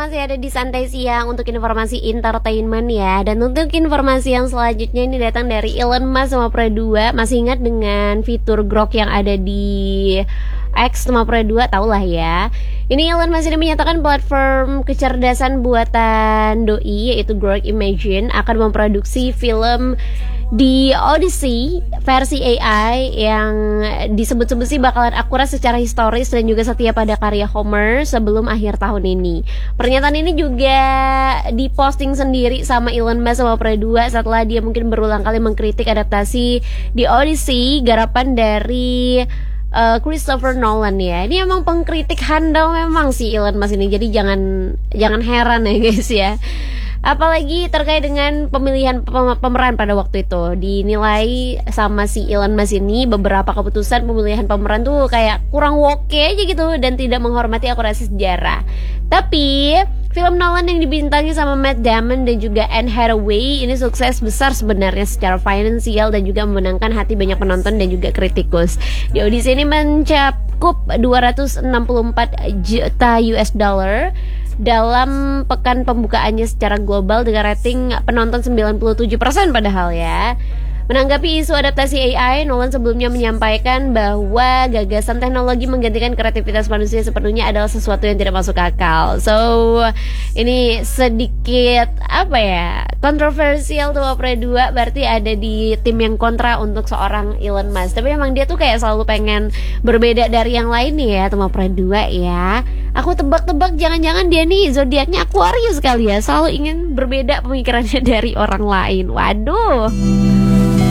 masih ada di Santai Siang untuk informasi entertainment ya. Dan untuk informasi yang selanjutnya ini datang dari Elon Musk sama Pro 2. Masih ingat dengan fitur Grok yang ada di X sama Pro 2, tau lah ya. Ini Elon Musk ini menyatakan platform kecerdasan buatan doi yaitu Grok Imagine akan memproduksi film di Odyssey versi AI yang disebut-sebut sih bakalan akurat secara historis dan juga setia pada karya Homer sebelum akhir tahun ini. Pernyataan ini juga diposting sendiri sama Elon Musk sama Pro 2 setelah dia mungkin berulang kali mengkritik adaptasi di Odyssey garapan dari Christopher Nolan ya. Ini emang pengkritik handal memang si Elon Musk ini. Jadi jangan heran ya guys ya. Apalagi terkait dengan pemilihan pemeran pada waktu itu. Dinilai sama si Elon Musk ini beberapa keputusan pemilihan pemeran tuh kayak kurang woke aja gitu dan tidak menghormati akurasi sejarah. Tapi film Nolan yang dibintangi sama Matt Damon dan juga Anne Hathaway ini sukses besar sebenarnya secara finansial dan juga memenangkan hati banyak penonton dan juga kritikus. Di audisi ini mencakup 264 juta US dollar dalam pekan pembukaannya secara global dengan rating penonton 97% padahal ya. Menanggapi isu adaptasi AI, Nolan sebelumnya menyampaikan bahwa gagasan teknologi menggantikan kreativitas manusia sepenuhnya adalah sesuatu yang tidak masuk akal. So, ini sedikit kontroversial tuh Pro 2, berarti ada di tim yang kontra untuk seorang Elon Musk. Tapi emang dia tuh kayak selalu pengen berbeda dari yang lain nih ya, sama Pro 2 ya. Aku tebak-tebak jangan-jangan dia nih zodiaknya Aquarius kali ya, selalu ingin berbeda pemikirannya dari orang lain. Waduh.